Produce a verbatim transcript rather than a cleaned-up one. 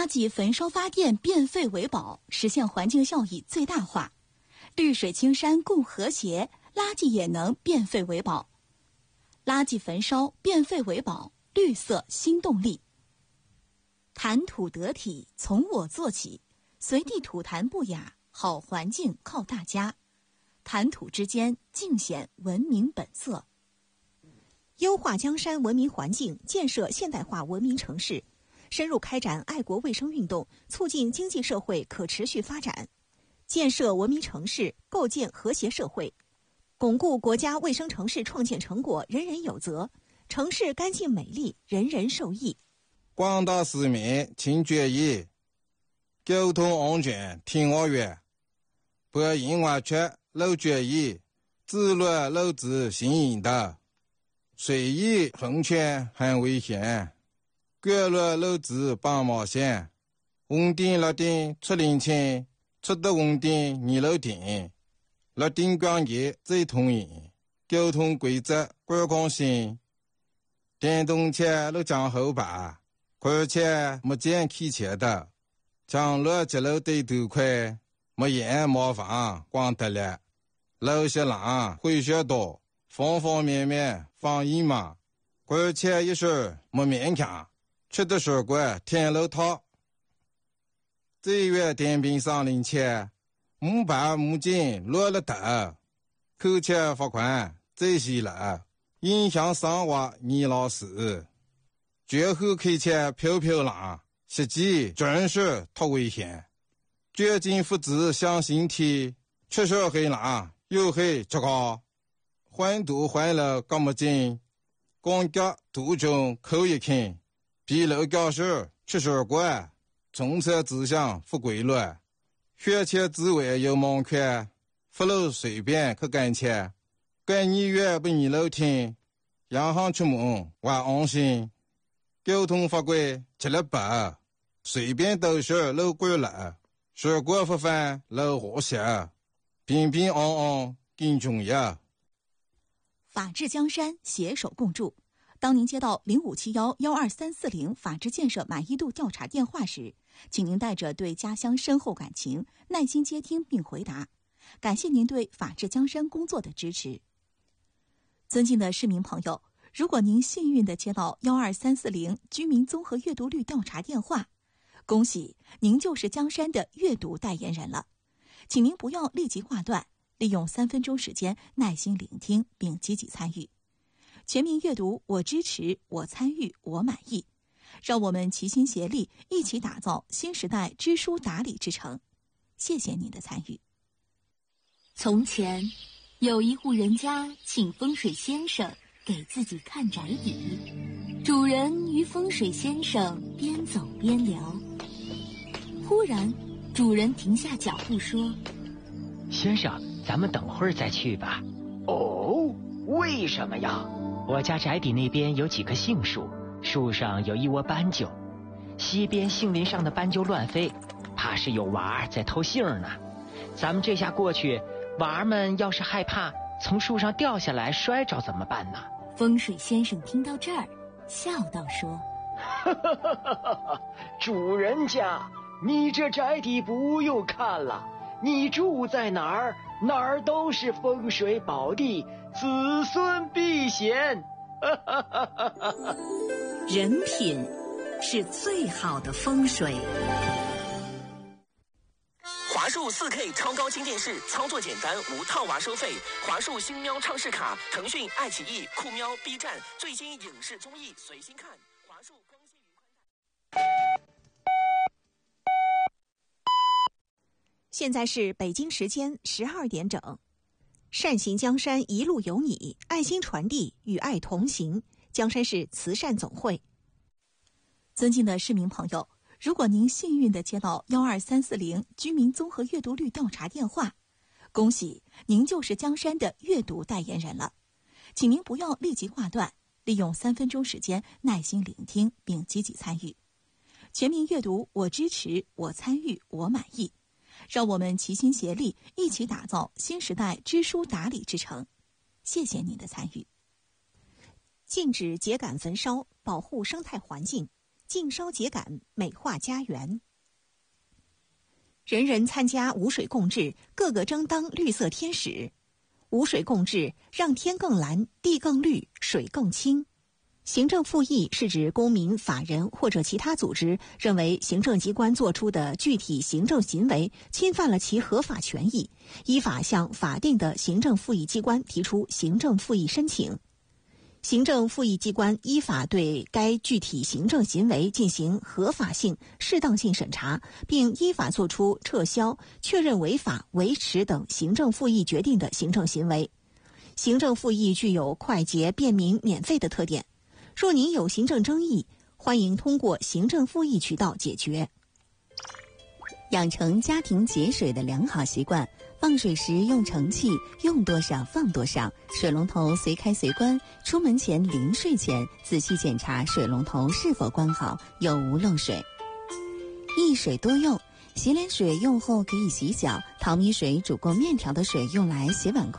垃圾焚烧发电，变废为宝，实现环境效益最大化。绿水青山共和谐，垃圾也能变废为宝。垃圾焚烧，变废为宝，绿色新动力。谈吐得体，从我做起，随地吐痰不雅，好环境靠大家。谈吐之间，尽显文明本色。 优化江山文明环境，建设现代化文明城市，深入开展爱国卫生运动，促进经济社会可持续发展，建设文明城市，构建和谐社会，巩固国家卫生城市创建成果人人有责，城市干净美丽，人人受益。 广大市民请注意，交通安全听我话，不应外出漏注意，自律漏子行引导，随意横穿很危险，过路漏子帮忙线，红灯绿灯出领清，出的红灯你漏停，绿灯光节最通行，交通规则观光性，电动车路将后排，而且没见开车的，将路接路对头快，没烟没房光得了，路些浪会学多，方方面面防疫嘛，而且一时没勉强，吃的水果天路套。这月电瓶上领钱，五百母金落了头，扣钱罚款这些了，影响生活你老师。绝后开车飘飘浪，实际真是太危险。绝境福祉向心体，确实很浪，又很糟糕。环堵环了这么近，公交途中扣一看，比路教室吃水果，从车指向不规律，学车之外有盲圈，不路随便去赶车，赶你越不你路听，洋行出门我安心。交通法规吃了白，随便都是路过了，水果不犯路和谐，平平安安更重要。 法治江山，携手共筑。当您接到零五七幺幺二三四零法治建设满意度调查电话时，请您带着对家乡深厚感情，耐心接听并回答。感谢您对法治江山工作的支持。尊敬的市民朋友，如果您幸运地接到幺二三四零居民综合阅读率调查电话，恭喜您就是江山的阅读代言人了。请您不要立即挂断，利用三分钟时间耐心聆听并积极参与。全民阅读，我支持，我参与，我满意。让我们齐心协力，一起打造新时代知书达理之城。谢谢您的参与。 从前，有一户人家请风水先生给自己看宅邸，主人与风水先生边走边聊。忽然，主人停下脚步说：“ 先生，咱们等会儿再去吧。”“ 哦，为什么呀？”“ 我家宅邸那边有几棵杏树，树上有一窝斑鸠，西边杏林上的斑鸠乱飞，怕是有娃儿在偷杏呢。咱们这下过去，娃儿们要是害怕从树上掉下来摔着怎么办呢？” 风水先生听到这儿，笑道说：“ 主人家，你这宅邸不用看了，你住在哪儿，哪儿都是风水宝地，子孙必显。” 人品是最好的风水。 华数 四 K 超高清电视，操作简单，无套娃收费。华数星喵畅视卡，腾讯、爱奇艺、酷喵、B 站最新影视综艺随心看。华数光纤云宽带。 现在是北京时间十二点整。善行江山一路有你，爱心传递与爱同行。江山市慈善总会。 尊敬的市民朋友，如果您幸运地接到幺二三四零居民综合阅读率调查电话，恭喜您就是江山的阅读代言人了。请您不要立即挂断，利用三分钟时间耐心聆听并积极参与。全民阅读，我支持，我参与，我满意。让我们齐心协力，一起打造新时代知书达理之城。谢谢您的参与。 禁止秸秆焚烧，保护生态环境。 净烧秸秆，美化家园。人人参加五水共治，个个争当绿色天使。五水共治，让天更蓝，地更绿，水更清。行政复议是指公民、法人或者其他组织认为行政机关作出的具体行政行为侵犯了其合法权益，依法向法定的行政复议机关提出行政复议申请。行政复议机关依法对该具体行政行为进行合法性、适当性审查，并依法作出撤销、确认违法、维持等行政复议决定的行政行为。行政复议具有快捷、便民、免费的特点。若您有行政争议，欢迎通过行政复议渠道解决。 养成家庭节水的良好习惯，放水时用盛器，用多少放多少，水龙头随开随关，出门前临睡前仔细检查水龙头是否关好，有无漏水。一水多用，洗脸水用后可以洗脚，淘米水煮过面条的水用来洗碗筷。